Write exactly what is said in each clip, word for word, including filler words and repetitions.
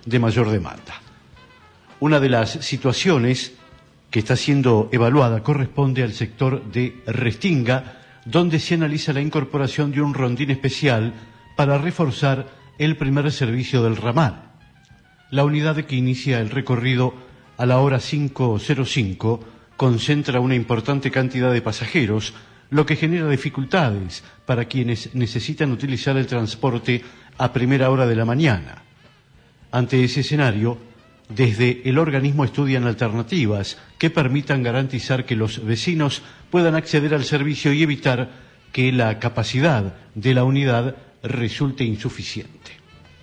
de mayor demanda. Una de las situaciones que está siendo evaluada corresponde al sector de Restinga, donde se analiza la incorporación de un rondín especial para reforzar el primer servicio del ramal. La unidad que inicia el recorrido a la hora cinco cero cinco concentra una importante cantidad de pasajeros, lo que genera dificultades para quienes necesitan utilizar el transporte a primera hora de la mañana. Ante ese escenario, desde el organismo estudian alternativas que permitan garantizar que los vecinos puedan acceder al servicio y evitar que la capacidad de la unidad resulte insuficiente.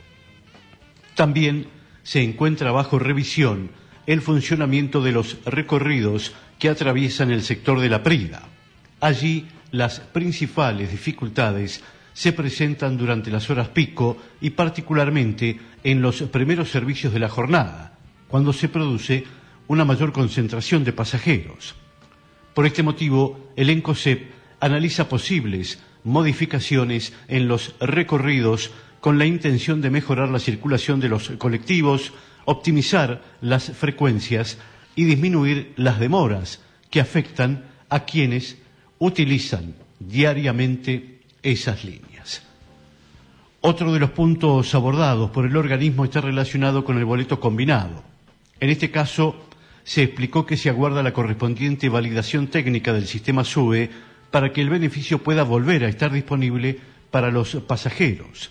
También se encuentra bajo revisión el funcionamiento de los recorridos que atraviesan el sector de La Prida. Allí las principales dificultades se presentan durante las horas pico y particularmente en los primeros servicios de la jornada, cuando se produce una mayor concentración de pasajeros. Por este motivo, el ENCOSEP analiza posibles modificaciones en los recorridos con la intención de mejorar la circulación de los colectivos, optimizar las frecuencias y disminuir las demoras que afectan a quienes utilizan diariamente esas líneas. Otro de los puntos abordados por el organismo está relacionado con el boleto combinado. En este caso, se explicó que se aguarda la correspondiente validación técnica del sistema SUBE para que el beneficio pueda volver a estar disponible para los pasajeros.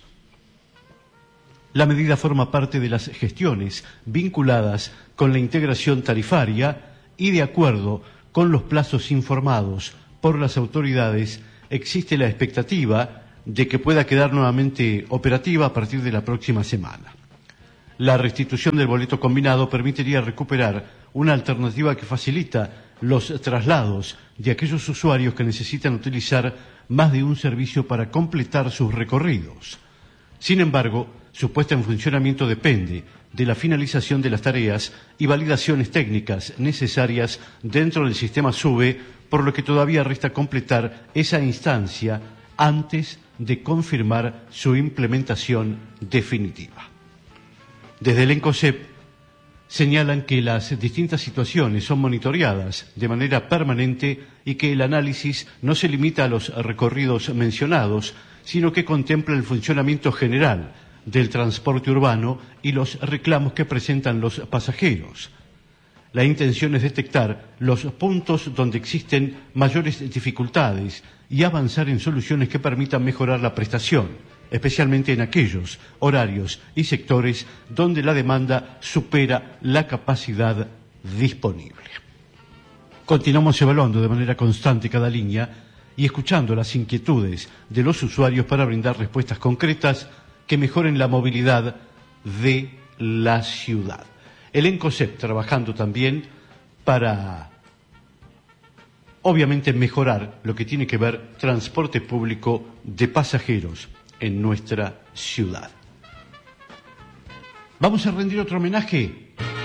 La medida forma parte de las gestiones vinculadas con la integración tarifaria y, de acuerdo con los plazos informados por las autoridades, existe la expectativa de que pueda quedar nuevamente operativa a partir de la próxima semana. La restitución del boleto combinado permitiría recuperar una alternativa que facilita los traslados de aquellos usuarios que necesitan utilizar más de un servicio para completar sus recorridos. Sin embargo, su puesta en funcionamiento depende de la finalización de las tareas y validaciones técnicas necesarias dentro del sistema SUBE, por lo que todavía resta completar esa instancia antes de confirmar su implementación definitiva. Desde el ENCOSEP señalan que las distintas situaciones son monitoreadas de manera permanente y que el análisis no se limita a los recorridos mencionados, sino que contempla el funcionamiento general del transporte urbano y los reclamos que presentan los pasajeros. La intención es detectar los puntos donde existen mayores dificultades y avanzar en soluciones que permitan mejorar la prestación, especialmente en aquellos horarios y sectores donde la demanda supera la capacidad disponible. Continuamos evaluando de manera constante cada línea y escuchando las inquietudes de los usuarios para brindar respuestas concretas que mejoren la movilidad de la ciudad. El ENCOSEP trabajando también para, obviamente, mejorar lo que tiene que ver transporte público de pasajeros en nuestra ciudad. Vamos a rendir otro homenaje